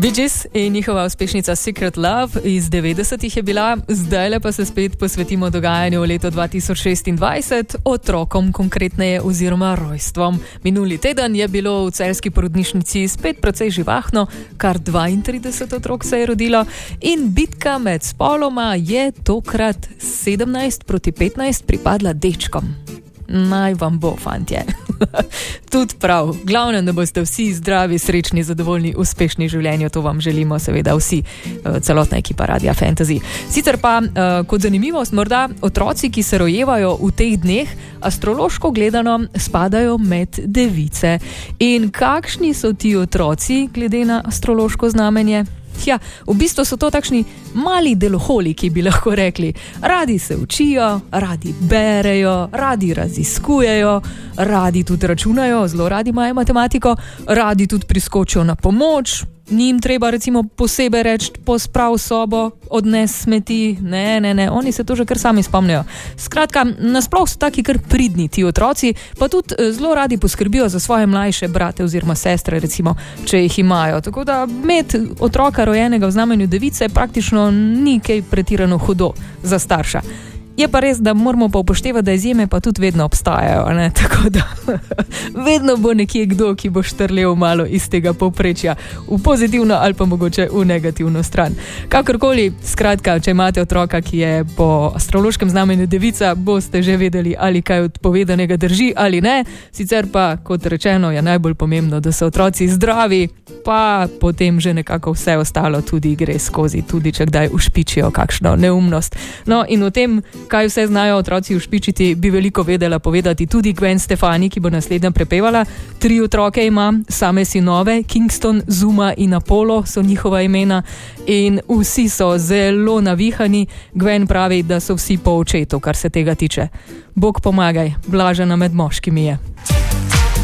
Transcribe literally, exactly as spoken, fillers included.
Bee Gees in njihova uspešnica Secret Love iz devetdesetih je bila, zdajle pa se spet posvetimo dogajanju v letu dva tisoč šestindvajset, otrokom konkretneje oziroma rojstvom. Minuli teden je bilo v celjski porodnišnici spet precej živahno, kar dvaintrideset otrok se je rodilo in bitka med spoloma je tokrat sedemnajst proti petnajst pripadla dečkom. Naj vam bo, fantje. Tudi prav. Glavno, da boste vsi zdravi, srečni, zadovoljni, uspešni v življenju. To vam želimo seveda vsi, celotna ekipa Radia Fantasy. Sicer pa, kot zanimivost, morda otroci, ki se rojevajo v teh dneh, astrološko gledano spadajo med device. In kakšni so ti otroci, glede na astrološko znamenje? Ja, v bistvu so to takšni mali deloholiki, bi lahko rekli. Radi se učijo, radi berejo, radi raziskujejo, radi tudi računajo, zelo radi imajo matematiko, radi tudi priskočijo na pomoč. Njim treba recimo posebej reči, posprav sobo, odnes smeti, ne, ne, ne, oni se to že kar sami spomnijo. Skratka, nasploh so taki kar pridni ti otroci, pa tudi zelo radi poskrbijo za svoje mlajše brate oziroma sestre, recimo, če jih imajo. Tako da imeti otroka rojenega v znamenju device praktično ni kaj pretirano hudo za starša. Je pa res, da moramo pa upoštevati, da izjeme pa tudi vedno obstajajo, ne? Tako da vedno bo nekje kdo, ki bo štrlel malo iz tega povprečja v pozitivno ali pa mogoče v negativno stran. Kakorkoli, skratka, če imate otroka, ki je po astrološkem znamenju devica, boste že vedeli, ali kaj od povedanega drži ali ne. Sicer pa, kot rečeno, je najbolj pomembno, da so otroci zdravi, pa potem že nekako vse ostalo tudi gre skozi, tudi če kdaj ušpičijo kakšno neumnost. No, in v tem, kaj vse znajo otroci ušpičiti, bi veliko vedela povedati tudi Gwen Stefani, ki bo naslednja prepevala. Tri otroke ima, same sinove, Kingston, Zuma in Apollo so njihova imena in vsi so zelo navihani. Gwen pravi, da so vsi po očetu, kar se tega tiče. Bog pomagaj, Blažena med moškimi je.